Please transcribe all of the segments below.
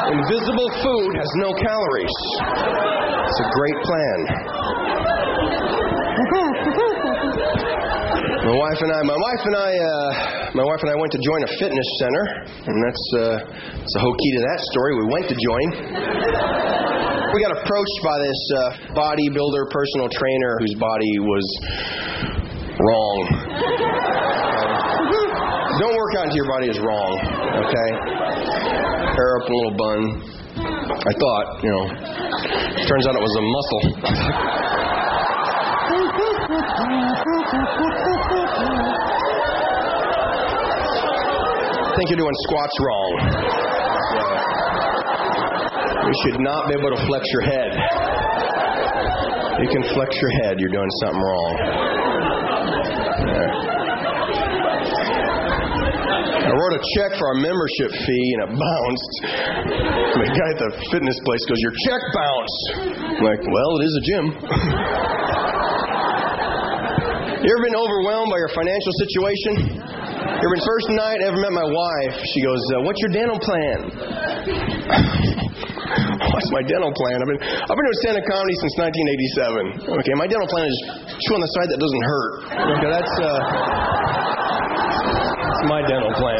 Invisible food has no calories. It's a great plan. My wife and I went to join a fitness center, and that's the whole key to that story. We went to join. We got approached by this bodybuilder, personal trainer, whose body was wrong. Don't work out until your body is wrong, okay? Hair up, a little bun. I thought, turns out it was a muscle. I think you're doing squats wrong. You should not be able to flex your head. You can flex your head, you're doing something wrong. I wrote a check for our membership fee and it bounced. The guy at the fitness place goes, "Your check bounced." I'm like, well, it is a gym. You ever been overwhelmed by your financial situation? First night I ever met my wife, she goes, "What's your dental plan?" What's my dental plan? I've been doing stand-up comedy since 1987. Okay, my dental plan is chew on the side that doesn't hurt. Okay, that's my dental plan.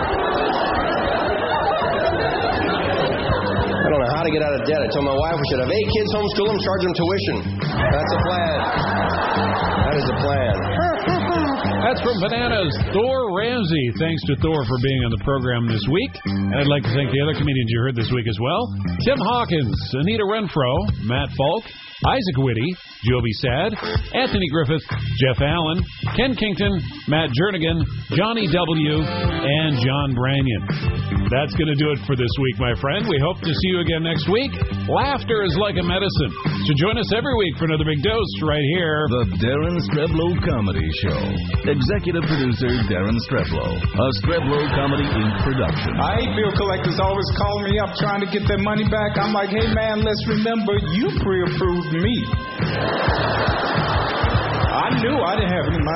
I don't know how to get out of debt. I told my wife we should have 8 kids, homeschool them, charge them tuition. That's a plan. That is a plan. That's from Bananas, Thor Ramsey. Thanks to Thor for being on the program this week. And I'd like to thank the other comedians you heard this week as well. Tim Hawkins, Anita Renfro, Matt Falk, Isaac Whitty, Joby Sad, Anthony Griffith, Jeff Allen, Ken Kington, Matt Jernigan, Johnny W., and John Branyan. That's going to do it for this week, my friend. We hope to see you again next week. Laughter is like a medicine. So join us every week for another big dose right here. The Darren Streblow Comedy Show. Executive producer Darren Streblow. A Streblow Comedy Inc. production. I hate bill collectors always call me up trying to get their money back. I'm like, hey, man, let's remember you pre-approved me. I knew I didn't have any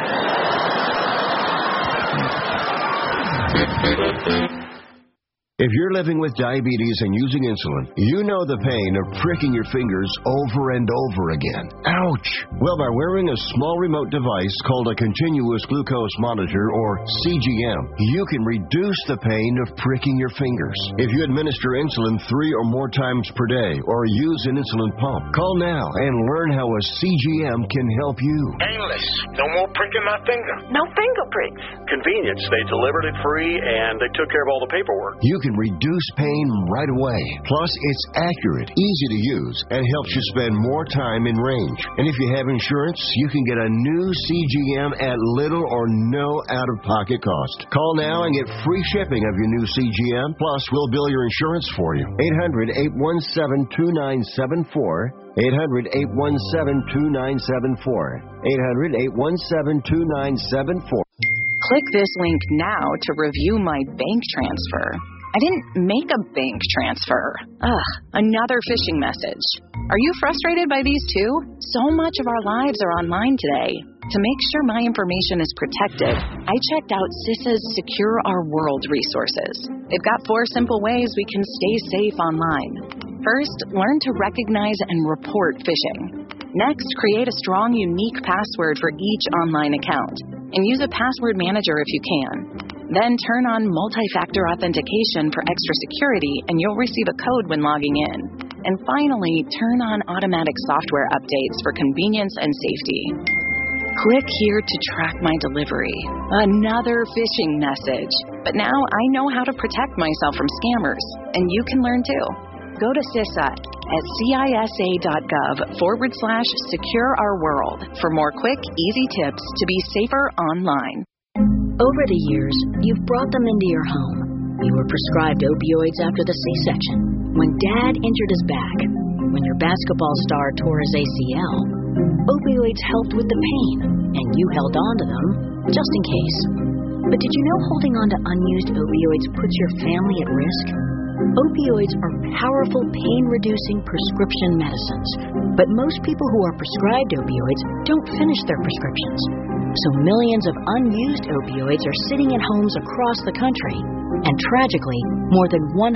money. If you're living with diabetes and using insulin, you know the pain of pricking your fingers over and over again. Ouch! Well, by wearing a small remote device called a continuous glucose monitor, or CGM, you can reduce the pain of pricking your fingers. If you administer insulin 3 or more times per day, or use an insulin pump, call now and learn how a CGM can help you. Painless. No more pricking my finger. No finger pricks. Convenience. They delivered it free and they took care of all the paperwork. You can reduce pain right away. Plus, it's accurate, easy to use, and helps you spend more time in range. And if you have insurance, you can get a new CGM at little or no out-of-pocket cost. Call now and get free shipping of your new CGM. Plus, we'll bill your insurance for you. 800-817-2974. 800-817-2974. 800-817-2974. Click this link now to review my bank transfer. I didn't make a bank transfer. Another phishing message. Are you frustrated by these too? So much of our lives are online today. To make sure my information is protected, I checked out CISA's Secure Our World resources. They've got 4 simple ways we can stay safe online. First, learn to recognize and report phishing. Next, create a strong, unique password for each online account, and use a password manager if you can. Then turn on multi-factor authentication for extra security, and you'll receive a code when logging in. And finally, turn on automatic software updates for convenience and safety. Click here to track my delivery. Another phishing message. But now I know how to protect myself from scammers, and you can learn too. Go to CISA at CISA.gov/Secure Our World for more quick, easy tips to be safer online. Over the years, you've brought them into your home. You were prescribed opioids after the C-section, when Dad injured his back, when your basketball star tore his ACL. Opioids helped with the pain, and you held on to them just in case. But did you know holding on to unused opioids puts your family at risk? Opioids are powerful pain-reducing prescription medicines, but most people who are prescribed opioids don't finish their prescriptions. So millions of unused opioids are sitting in homes across the country, and tragically, more than